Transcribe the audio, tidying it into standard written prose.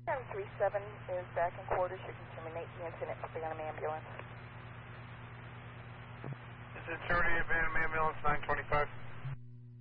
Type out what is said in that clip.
737 is back in quarters. You can terminate the incident for Phantom Ambulance. This is Charlie, Phantom Ambulance 925.